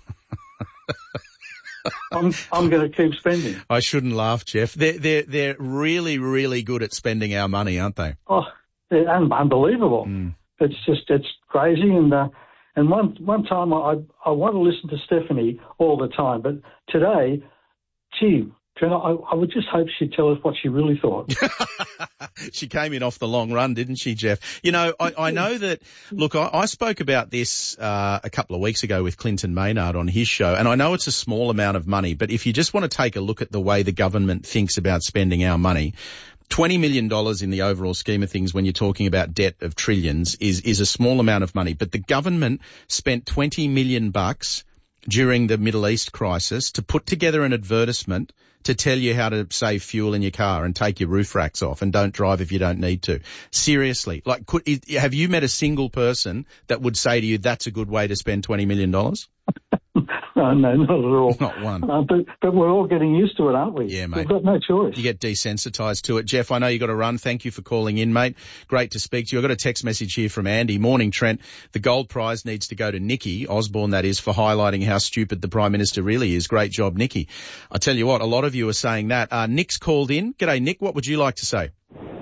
I'm, I'm going to keep spending." I shouldn't laugh, Jeff. They're, they're, they're really, really good at spending our money, aren't they? Oh, they're un- unbelievable. Mm. It's just, it's crazy. And, uh, and one, one time I, I want to listen to Stephanie all the time, but today, gee, I, I would just hope she'd tell us what she really thought. She came in off the long run, didn't she, Jeff? You know, I, I know that, look, I, I spoke about this uh, a couple of weeks ago with Clinton Maynard on his show, and I know it's a small amount of money, but if you just want to take a look at the way the government thinks about spending our money, twenty million dollars in the overall scheme of things when you're talking about debt of trillions is, is a small amount of money, but the government spent twenty million bucks during the Middle East crisis to put together an advertisement to tell you how to save fuel in your car and take your roof racks off and don't drive if you don't need to. Seriously, like, could, have you met a single person that would say to you that's a good way to spend twenty million dollars? No, no, not at all. Not one. Uh, but, but we're all getting used to it, aren't we? Yeah, mate. We've got no choice. You get desensitised to it. Jeff, I know you got to run. Thank you for calling in, mate. Great to speak to you. I've got a text message here from Andy. Morning, Trent. The gold prize needs to go to Nikki Osborne, that is, for highlighting how stupid the Prime Minister really is. Great job, Nikki. I tell you what, a lot of you are saying that. Uh, Nick's called in. G'day, Nick. What would you like to say?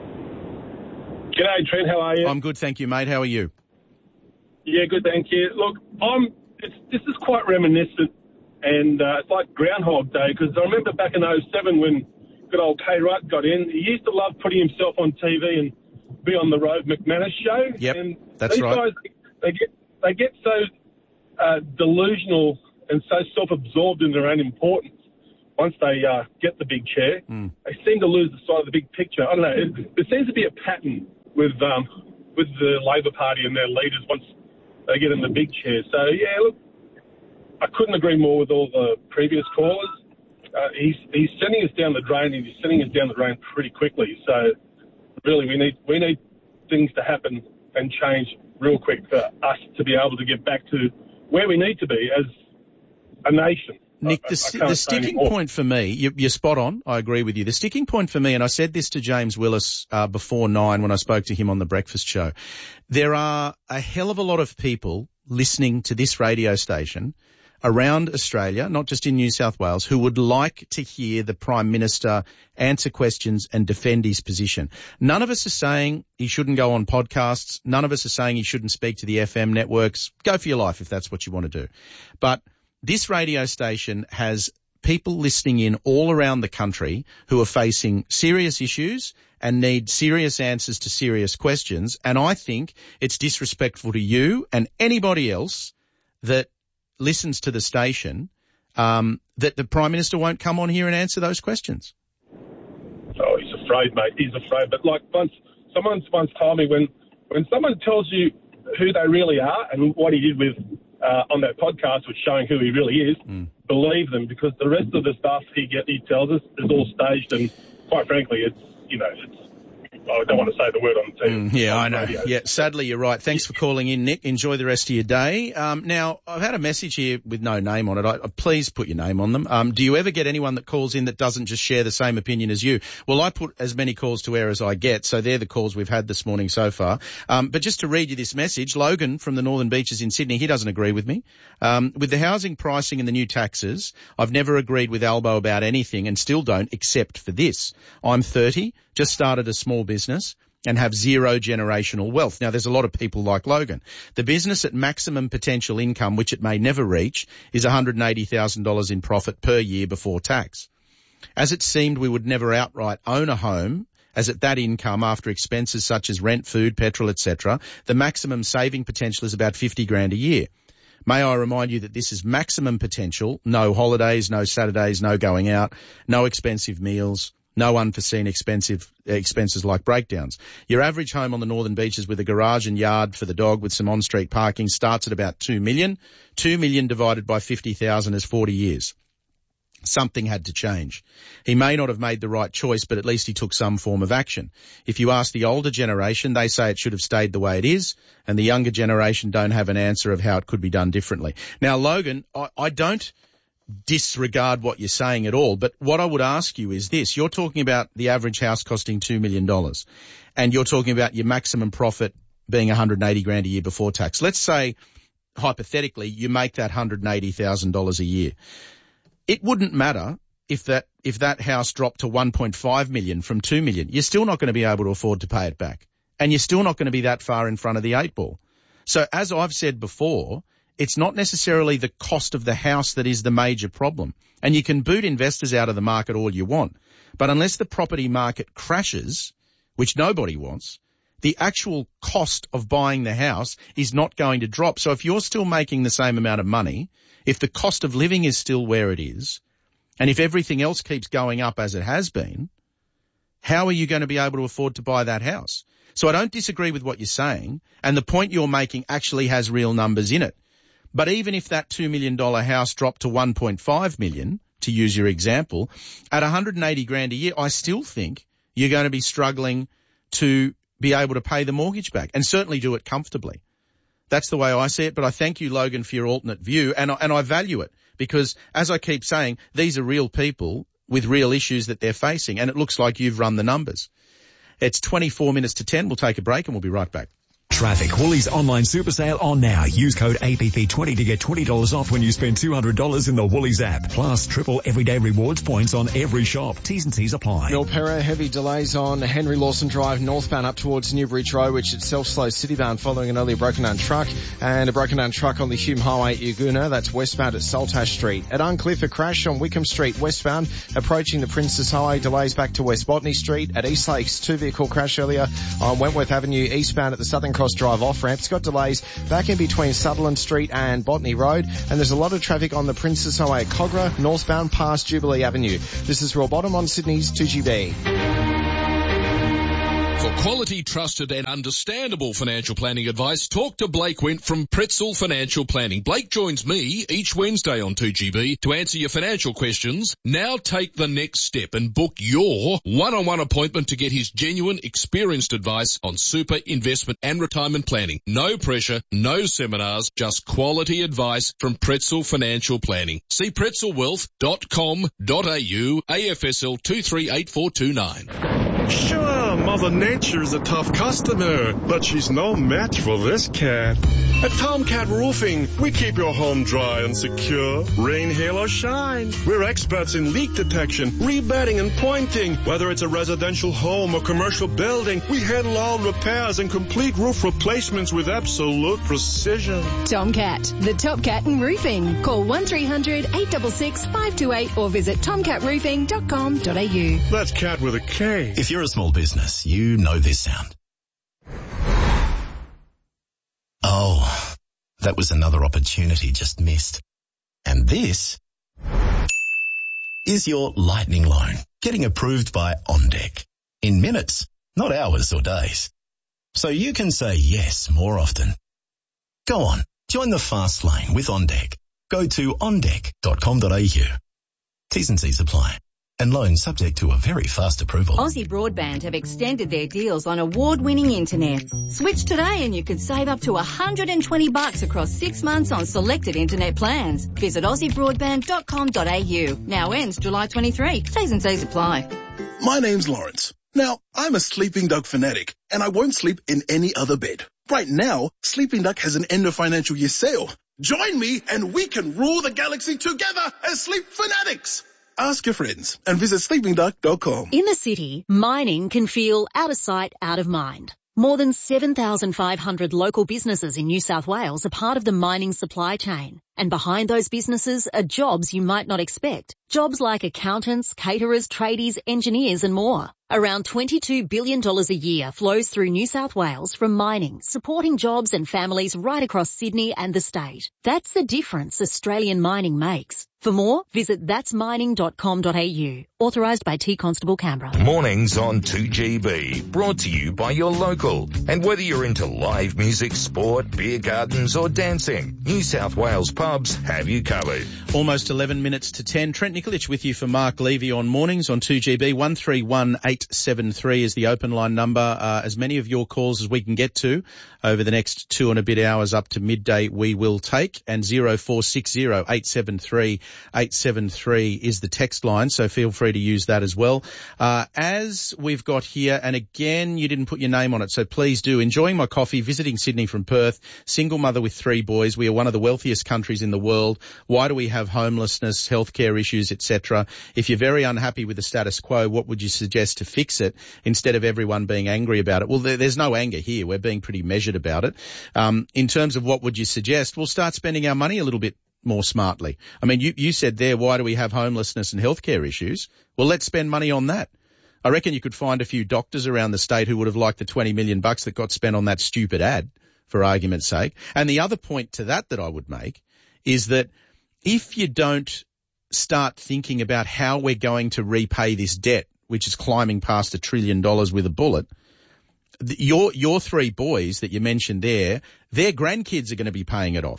G'day, Trent. How are you? I'm good, thank you, mate. How are you? Yeah, good, thank you. Look, I'm. It's, this is quite reminiscent. And uh, it's like Groundhog Day, because I remember back in oh seven when good old Kay Wright got in, he used to love putting himself on T V and be on the Road McManus show. Yep, and that's these right. Guys, they get they get so uh, delusional and so self-absorbed in their own importance. Once they uh, get the big chair, mm. they seem to lose the sight of the big picture. I don't know. It, there seems to be a pattern with um, with the Labor Party and their leaders once they get in the big chair. So yeah, look. I couldn't agree more with all the previous callers. Uh, he's he's sending us down the drain, and he's sending us down the drain pretty quickly. So, really, we need we need things to happen and change real quick for us to be able to get back to where we need to be as a nation. Nick, I, the, I the sticking point for me, you, you're spot on. I agree with you. The sticking point for me, and I said this to James Willis uh, before nine when I spoke to him on the breakfast show, there are a hell of a lot of people listening to this radio station around Australia, not just in New South Wales, who would like to hear the Prime Minister answer questions and defend his position. None of us are saying he shouldn't go on podcasts. None of us are saying he shouldn't speak to the F M networks. Go for your life if that's what you want to do. But this radio station has people listening in all around the country who are facing serious issues and need serious answers to serious questions. And I think it's disrespectful to you and anybody else that listens to the station, um, that the Prime Minister won't come on here and answer those questions. Oh, he's afraid, mate. He's afraid. But like once, someone once told me when, when someone tells you who they really are and what he did with uh, on that podcast, which showing who he really is, mm. believe them, because the rest of the stuff he get he tells us is all staged, and quite frankly, it's you know it's. I don't want to say the word on the T V. Mm, yeah, I know. Radio. Yeah, sadly, you're right. Thanks for calling in, Nick. Enjoy the rest of your day. Um, now, I've had a message here with no name on it. I, I, please put your name on them. Um, do you ever get anyone that calls in that doesn't just share the same opinion as you? Well, I put as many calls to air as I get, so they're the calls we've had this morning so far. Um, but just to read you this message, Logan from the Northern Beaches in Sydney, he doesn't agree with me. Um, with the housing pricing and the new taxes, I've never agreed with Albo about anything and still don't, except for this. I'm thirty, just started a small business, and have zero generational wealth. Now, there's a lot of people like Logan. The business at maximum potential income, which it may never reach, is one hundred eighty thousand dollars in profit per year before tax. As it seemed we would never outright own a home, as at that income after expenses such as rent, food, petrol, et cetera, the maximum saving potential is about fifty grand a year. May I remind you that this is maximum potential, no holidays, no Saturdays, no going out, no expensive meals, no unforeseen expensive expenses like breakdowns. Your average home on the Northern Beaches with a garage and yard for the dog with some on-street parking starts at about two million. two million divided by fifty thousand is forty years. Something had to change. He may not have made the right choice, but at least he took some form of action. If you ask the older generation, they say it should have stayed the way it is, and the younger generation don't have an answer of how it could be done differently. Now, Logan, I, I don't disregard what you're saying at all, but what I would ask you is this. You're talking about the average house costing two million dollars, and you're talking about your maximum profit being one hundred eighty grand a year before tax. Let's say, hypothetically, you make that one hundred eighty thousand dollars a year. It wouldn't matter if that if that house dropped to one point five million from two million. You're still not going to be able to afford to pay it back, and you're still not going to be that far in front of the eight ball. So as I've said before, it's not necessarily the cost of the house that is the major problem. And you can boot investors out of the market all you want. But unless the property market crashes, which nobody wants, the actual cost of buying the house is not going to drop. So if you're still making the same amount of money, if the cost of living is still where it is, and if everything else keeps going up as it has been, how are you going to be able to afford to buy that house? So I don't disagree with what you're saying, and the point you're making actually has real numbers in it. But even if that two million dollars house dropped to one point five million dollars, to use your example, at one hundred eighty grand a year, I still think you're going to be struggling to be able to pay the mortgage back, and certainly do it comfortably. That's the way I see it, but I thank you, Logan, for your alternate view, and I, and I value it because, as I keep saying, these are real people with real issues that they're facing, and it looks like you've run the numbers. It's twenty-four minutes to ten. We'll take a break and we'll be right back. Traffic. Woolies online super sale on now. Use code A P P twenty to get twenty dollars off when you spend two hundred dollars in the Woolies app. Plus, triple everyday rewards points on every shop. T's and C's apply. Milperra, heavy delays on Henry Lawson Drive northbound up towards Newbridge Road, which itself slows citybound following an earlier broken down truck, and a broken down truck on the Hume Highway at Yaguna. That's westbound at Saltash Street. At Uncliffe, a crash on Wickham Street westbound approaching the Princess Highway. Delays back to West Botany Street. At East Lakes, two vehicle crash earlier on Wentworth Avenue eastbound at the Southern Cross Drive off-ramp. It's got delays back in between Sutherland Street and Botany Road, and there's a lot of traffic on the Princess Highway at Cogra, northbound past Jubilee Avenue. This is Royal Bottom on Sydney's two G B. For quality, trusted and understandable financial planning advice, talk to Blake Wint from Pretzel Financial Planning. Blake joins me each Wednesday on two G B to answer your financial questions. Now take the next step and book your one-on-one appointment to get his genuine, experienced advice on super, investment and retirement planning. No pressure, no seminars, just quality advice from Pretzel Financial Planning. See pretzel wealth dot com dot a u, A F S L two three eight four two nine. Sure, Mother Nature's a tough customer, but she's no match for this cat. At Tomcat Roofing, we keep your home dry and secure, rain, hail, or shine. We're experts in leak detection, rebedding, and pointing. Whether it's a residential home or commercial building, we handle all repairs and complete roof replacements with absolute precision. Tomcat, the top cat in roofing. Call one three hundred eight six six five two eight or visit tomcat roofing dot com dot a u. That's cat with a K. If you're a small business, you know this sound. Oh, that was another opportunity just missed. And this is your lightning loan getting approved by OnDeck in minutes, not hours or days. So you can say yes more often. Go on, join the fast lane with OnDeck. Go to on deck dot com dot a u. T's and C's apply. And loans subject to a very fast approval. Aussie Broadband have extended their deals on award-winning internet. Switch today and you could save up to one hundred twenty bucks across six months on selected internet plans. Visit aussie broadband dot com dot a u. Now ends July twenty-third. T's and C's apply. My name's Lawrence. Now, I'm a Sleeping Duck fanatic, and I won't sleep in any other bed. Right now, Sleeping Duck has an end of financial year sale. Join me and we can rule the galaxy together as sleep fanatics. Ask your friends and visit sleeping duck dot com. In the city, mining can feel out of sight, out of mind. More than seven thousand five hundred local businesses in New South Wales are part of the mining supply chain. And behind those businesses are jobs you might not expect. Jobs like accountants, caterers, tradies, engineers and more. Around twenty-two billion dollars a year flows through New South Wales from mining, supporting jobs and families right across Sydney and the state. That's the difference Australian mining makes. For more, visit that's mining dot com dot a u. Authorised by T Constable Canberra. Mornings on two G B. Brought to you by your local. And whether you're into live music, sport, beer gardens or dancing, New South Wales pubs have you covered. Almost eleven minutes to ten. Trent Nikolic with you for Mark Levy on Mornings on two G B. one three one eight seven three is the open line number. Uh, as many of your calls as we can get to over the next two and a bit hours up to midday we will take. And zero four six zero eight seven three eight seven three is the text line, so feel free to use that as well. Uh, as we've got here, and again, you didn't put your name on it, so please do. Enjoying my coffee, visiting Sydney from Perth, single mother with three boys. We are one of the wealthiest countries in the world. Why do we have homelessness, healthcare issues, et cetera? If you're very unhappy with the status quo, what would you suggest to fix it instead of everyone being angry about it? Well, there, there's no anger here. We're being pretty measured about it. Um, in terms of what would you suggest, we'll start spending our money a little bit more smartly. I mean, you, you said there, why do we have homelessness and healthcare issues? Well, let's spend money on that. I reckon you could find a few doctors around the state who would have liked the twenty million bucks that got spent on that stupid ad, for argument's sake. And the other point to that that I would make is that if you don't start thinking about how we're going to repay this debt, which is climbing past a trillion dollars with a bullet, your, your three boys that you mentioned there, their grandkids are going to be paying it off.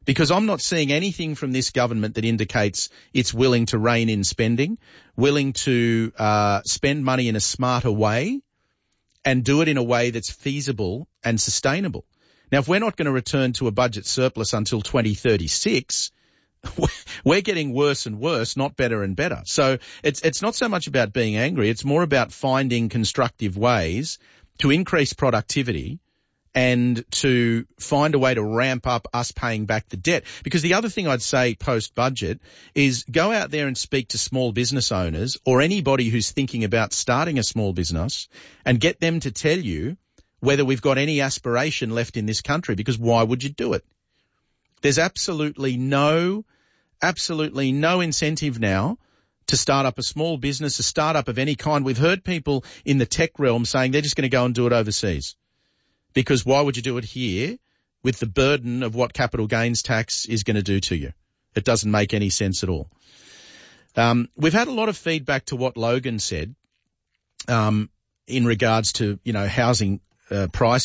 Because I'm not seeing anything from this government that indicates it's willing to rein in spending, willing to uh spend money in a smarter way and do it in a way that's feasible and sustainable. Now, if we're not going to return to a budget surplus until twenty thirty-six, we're getting worse and worse, not better and better. So it's it's not so much about being angry. It's more about finding constructive ways to increase productivity and to find a way to ramp up us paying back the debt. Because the other thing I'd say post-budget is go out there and speak to small business owners or anybody who's thinking about starting a small business and get them to tell you whether we've got any aspiration left in this country, because why would you do it? There's absolutely no, absolutely no incentive now to start up a small business, a startup of any kind. We've heard people in the tech realm saying they're just going to go and do it overseas. Because why would you do it here with the burden of what capital gains tax is going to do to you? It doesn't make any sense at all. Um, we've had a lot of feedback to what Logan said um, in regards to, you know, housing uh, prices.